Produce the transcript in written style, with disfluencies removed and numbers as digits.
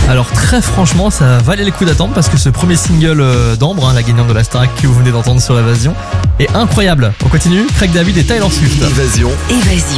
Alors très franchement, ça valait le coup d'attendre parce que ce premier single d'Ambre, la gagnante de la Starac que vous venez d'entendre sur Évasion, est incroyable. On continue, Craig David et Taylor Swift. Évasion.